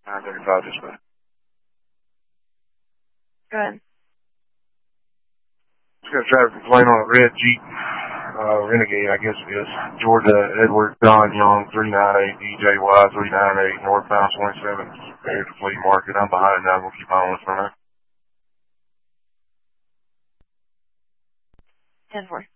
935 this way. Go ahead. Just got a driver complaint on a red Jeep, Renegade, I guess it is. Georgia Edward John Young, 398 DJY, 398 northbound 27, there at the flea market. I'm behind now. We'll keep on with for now. 10-4.